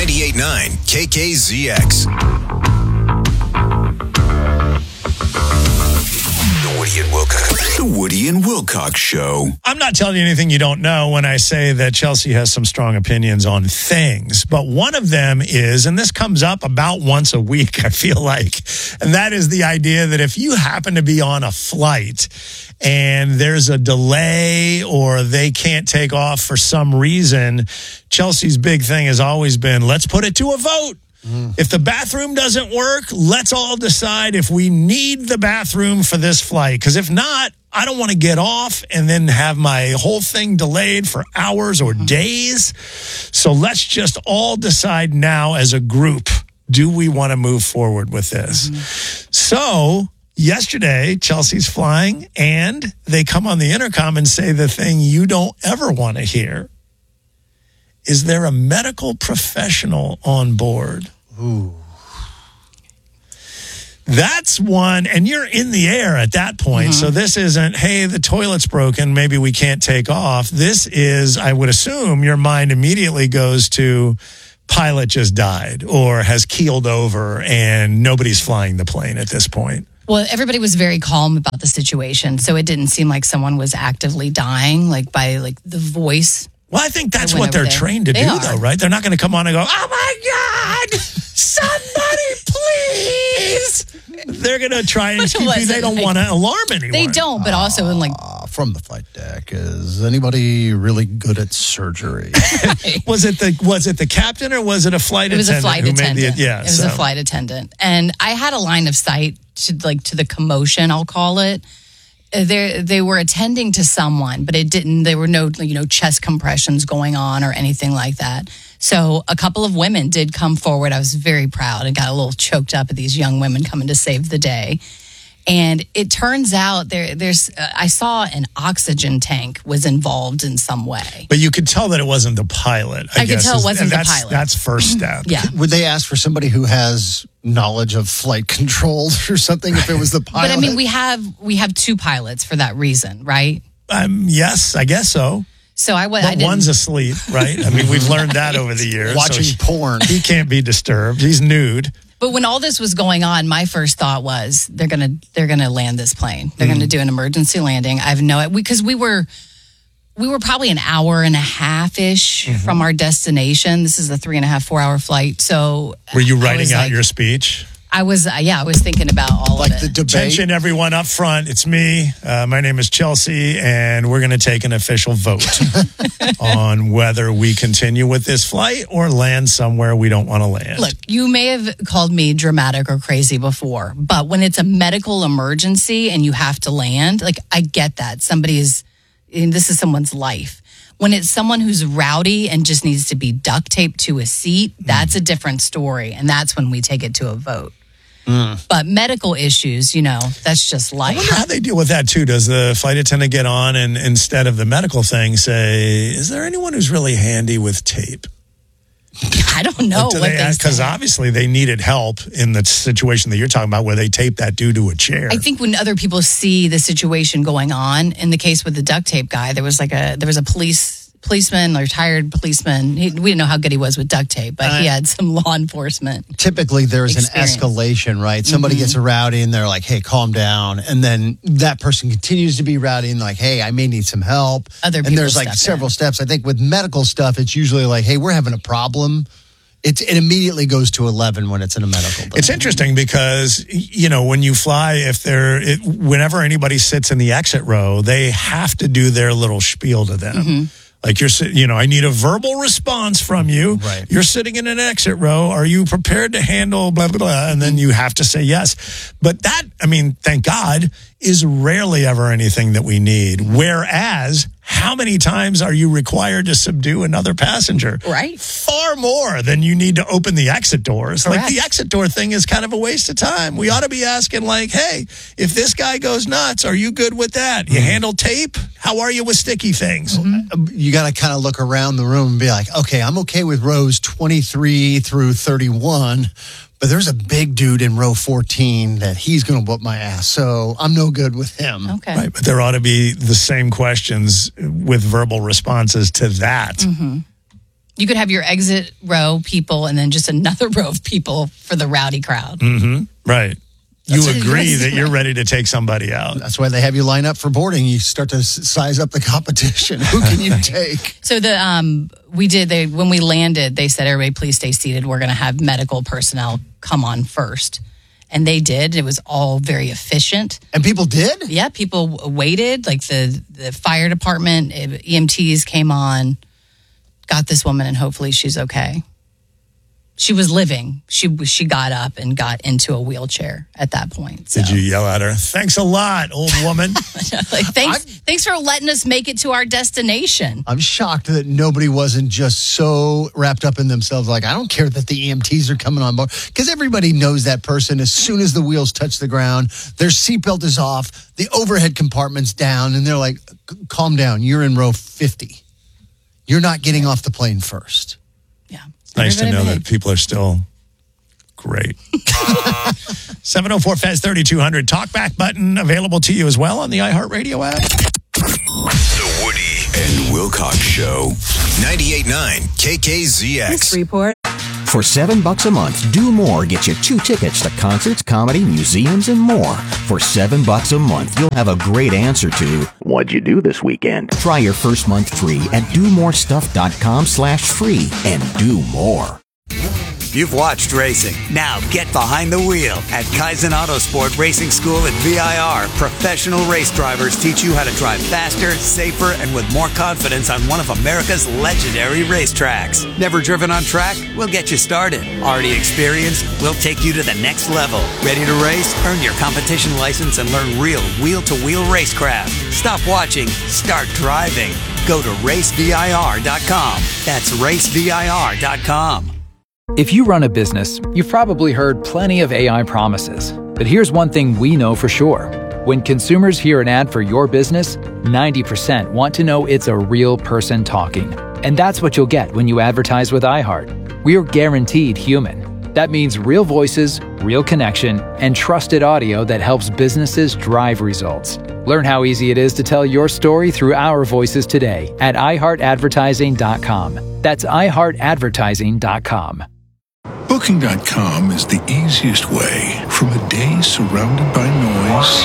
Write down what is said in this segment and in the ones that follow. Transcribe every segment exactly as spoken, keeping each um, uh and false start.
ninety-eight point nine K K Z X. The Woody and Wilcox. The Woody and Wilcox Show. I'm not telling you anything you don't know when I say that Chelsea has some strong opinions on things, but one of them is, and this comes up about once a week, I feel like, and that is the idea that if you happen to be on a flight and there's a delay or they can't take off for some reason, Chelsea's big thing has always been, let's put it to a vote. Mm. If the bathroom doesn't work, let's all decide if we need the bathroom for this flight. Because if not, I don't want to get off and then have my whole thing delayed for hours or mm. days. So let's just all decide now as a group, do we want to move forward with this? Mm. So yesterday, Chelsea's flying, and they come on the intercom and say the thing you don't ever want to hear. Is there a medical professional on board? Ooh. That's one, and you're in the air at that point. Mm-hmm. So this isn't, hey, the toilet's broken, maybe we can't take off. This is, I would assume, your mind immediately goes to pilot just died or has keeled over and nobody's flying the plane at this point. Well, everybody was very calm about the situation, so it didn't seem like someone was actively dying, like by like the voice. Well, I think that's what they're there. trained to they do, are. though, right? They're not going to come on and go, oh, my God, somebody please. They're going to try and keep you. They don't like, want to alarm anyone. They don't, but also in like... Uh, from the flight deck, is anybody really good at surgery? was it the was it the captain or was it a flight it was attendant? A flight who attendant. Made the, yeah, it was so. a flight attendant. And I had a line of sight to like to the commotion, I'll call it. They they were attending to someone, but it didn't. There were no you know chest compressions going on or anything like that. So a couple of women did come forward. I was very proud and got a little choked up at these young women coming to save the day. And it turns out there there's uh, I saw an oxygen tank was involved in some way. But you could tell that it wasn't the pilot. I, I guess, could tell is, it wasn't the that's, pilot. That's first step. Yeah. Would they ask for somebody who has knowledge of flight controls or something if it was the pilot? But I mean, we have we have two pilots for that reason, right? Um, yes, I guess so. So I was. But one's asleep, right? I mean, we've learned that over the years. Watching so porn. He can't be disturbed. He's nude. But when all this was going on, my first thought was they're gonna they're gonna land this plane. They're mm. gonna do an emergency landing. I have no because we, we were we were probably an hour and a half ish mm-hmm. from our destination. This is a three and a half four hour flight. So were you writing out like, your speech? I was, uh, yeah, I was thinking about all like of it. The debate. Attention, everyone up front. It's me. Uh, my name is Chelsea, and we're going to take an official vote on whether we continue with this flight or land somewhere we don't want to land. Look, you may have called me dramatic or crazy before, but when it's a medical emergency and you have to land, like, I get that. Somebody is, and this is someone's life. When it's someone who's rowdy and just needs to be duct taped to a seat, that's mm. a different story, and that's when we take it to a vote. Mm. But medical issues, you know, that's just life. I wonder how they deal with that, too. Does the flight attendant get on and instead of the medical thing say, is there anyone who's really handy with tape? I don't know. Because obviously they needed help in the situation that you're talking about where they taped that dude to a chair. I think when other people see the situation going on, in the case with the duct tape guy, there was like a there was a police policeman, a retired policeman. He, we didn't know how good he was with duct tape, but uh, he had some law enforcement. Typically, there's experience. an escalation, right? Somebody mm-hmm. gets a rowdy, and they're like, "Hey, calm down," and then that person continues to be rowdy, and like, "Hey, I may need some help." Other and people there's like step several in. steps. I think with medical stuff, it's usually like, "Hey, we're having a problem." It's, it immediately goes to eleven when it's in a medical building. It's interesting because, you know, when you fly, if they're, it, whenever anybody sits in the exit row, they have to do their little spiel to them. Mm-hmm. Like you're, you know, I need a verbal response from you. Right. You're sitting in an exit row. Are you prepared to handle blah, blah, blah? And then you have to say yes. But that, I mean, thank God, is rarely ever anything that we need. Whereas, how many times are you required to subdue another passenger? Right. Far more than you need to open the exit doors. Correct. Like the exit door thing is kind of a waste of time. We ought to be asking like, hey, if this guy goes nuts, are you good with that? You mm-hmm. handle tape? How are you with sticky things? Mm-hmm. You got to kind of look around the room and be like, okay, I'm okay with rows twenty-three through thirty-one, but there's a big dude in row fourteen that he's going to whoop my ass, so I'm no good with him. Okay. Right, but there ought to be the same questions with verbal responses to that. Mm-hmm. You could have your exit row people and then just another row of people for the rowdy crowd. Mm-hmm. Right. You That's agree it. that you're ready to take somebody out. That's why they have you line up for boarding. You start to s- size up the competition. Who can you take? So the um, we did they when we landed, they said, "Everybody, please stay seated. We're going to have medical personnel come on first," and they did. It was all very efficient. And people did? Yeah, people waited. Like the the fire department, E M Ts came on, got this woman, and hopefully she's okay. She was living. She she got up and got into a wheelchair at that point. So. Did you yell at her? Thanks a lot, old woman. like, thanks, thanks for letting us make it to our destination. I'm shocked that nobody wasn't just so wrapped up in themselves. Like, I don't care that the E M Ts are coming on board. Because everybody knows that person as soon as the wheels touch the ground, their seatbelt is off, the overhead compartment's down, and they're like, calm down. You're in row fifty. You're not getting off the plane first. Yeah. Nice to Everybody know behave. that people are still great. seven oh four F E Z thirty-two hundred. Talkback button available to you as well on the iHeartRadio app. The Woody and Wilcox Show. ninety-eight point nine K K Z X. Report. For seven bucks a month, Do More gets you two tickets to concerts, comedy, museums, and more. For seven bucks a month, you'll have a great answer to what'd you do this weekend? Try your first month free at do more stuff dot com slash free and do more. You've watched racing. Now get behind the wheel. At Kaizen Autosport Racing School at V I R, professional race drivers teach you how to drive faster, safer, and with more confidence on one of America's legendary racetracks. Never driven on track? We'll get you started. Already experienced? We'll take you to the next level. Ready to race? Earn your competition license and learn real wheel-to-wheel racecraft. Stop watching. Start driving. Go to race V I R dot com. That's race V I R dot com. If you run a business, you've probably heard plenty of A I promises. But here's one thing we know for sure. When consumers hear an ad for your business, ninety percent want to know it's a real person talking. And that's what you'll get when you advertise with iHeart. We're guaranteed human. That means real voices, real connection, and trusted audio that helps businesses drive results. Learn how easy it is to tell your story through our voices today at i heart advertising dot com. That's i heart advertising dot com. Booking dot com is the easiest way from a day surrounded by noise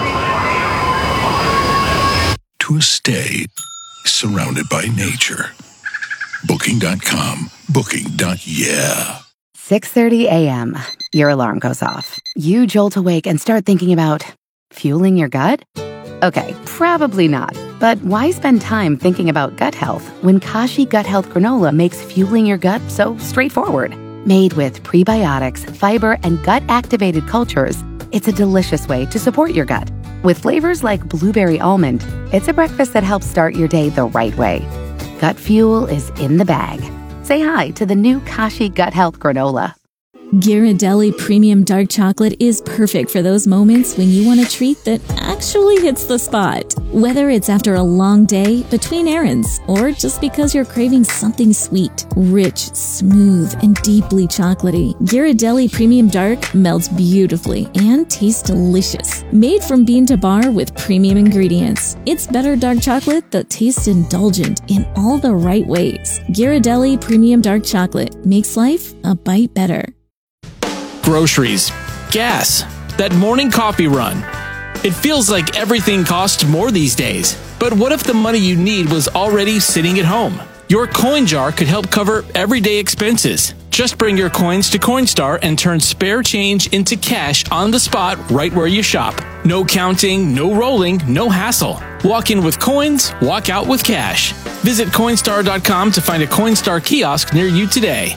to a stay surrounded by nature. Booking dot com. Booking. Yeah. six thirty a.m. Your alarm goes off. You jolt awake and start thinking about fueling your gut? Okay, probably not. But why spend time thinking about gut health when Kashi Gut Health Granola makes fueling your gut so straightforward? Made with prebiotics, fiber, and gut-activated cultures, it's a delicious way to support your gut. With flavors like blueberry almond, it's a breakfast that helps start your day the right way. Gut fuel is in the bag. Say hi to the new Kashi Gut Health Granola. Ghirardelli Premium Dark Chocolate is perfect for those moments when you want a treat that actually hits the spot. Whether it's after a long day, between errands, or just because you're craving something sweet, rich, smooth, and deeply chocolatey, Ghirardelli Premium Dark melts beautifully and tastes delicious. Made from bean to bar with premium ingredients, it's better dark chocolate that tastes indulgent in all the right ways. Ghirardelli Premium Dark Chocolate makes life a bite better. Groceries, gas, that morning coffee run. It feels like everything costs more these days. But what if the money you need was already sitting at home? Your coin jar could help cover everyday expenses. Just bring your coins to Coinstar and turn spare change into cash on the spot right where you shop. No counting, no rolling, no hassle. Walk in with coins, walk out with cash. Visit Coinstar dot com to find a Coinstar kiosk near you today.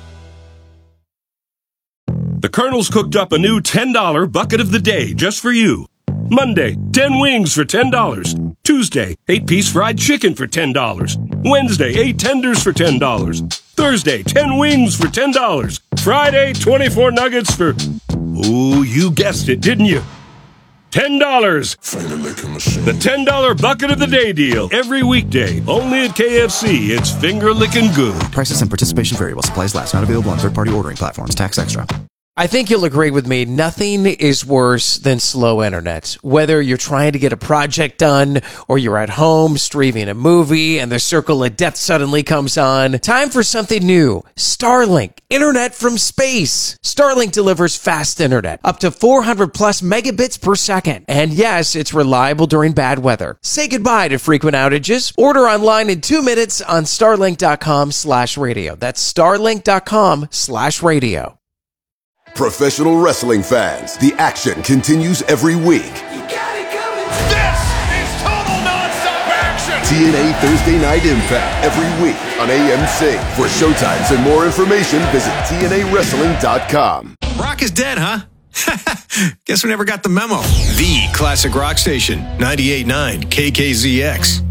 The Colonel's cooked up a new ten dollar bucket of the day just for you. Monday, ten wings for ten dollars. Tuesday, eight piece fried chicken for ten dollars. Wednesday, eight tenders for ten dollars. Thursday, ten wings for ten dollars. Friday, twenty-four nuggets for... Oh, you guessed it, didn't you? ten dollars. The ten dollar bucket of the day deal. Every weekday, only at K F C. It's finger-licking good. Prices and participation vary while supplies last. Not available on third-party ordering platforms. Tax extra. I think you'll agree with me. Nothing is worse than slow internet. Whether you're trying to get a project done or you're at home streaming a movie and the circle of death suddenly comes on, time for something new. Starlink, internet from space. Starlink delivers fast internet, up to four hundred plus megabits per second. And yes, it's reliable during bad weather. Say goodbye to frequent outages. Order online in two minutes on starlink.com slash radio. That's starlink.com slash radio. Professional wrestling fans, the action continues every week. You got it coming. This is total nonstop action. T N A Thursday Night Impact every week on A M C. For showtimes and more information, visit T N A wrestling dot com. Rock is dead, huh? Guess we never got the memo. The classic rock station, ninety-eight point nine K K Z X.